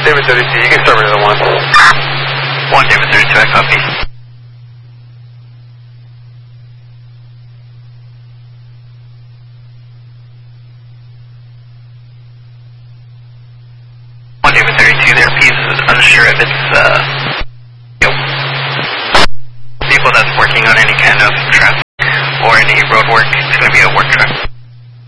David 32, you can start with the 1. 1 David 32, I copy. David 32 there, Peace is unsure if it's, vehicle that's working on any kind of traffic or any road work. It's going to be a work truck.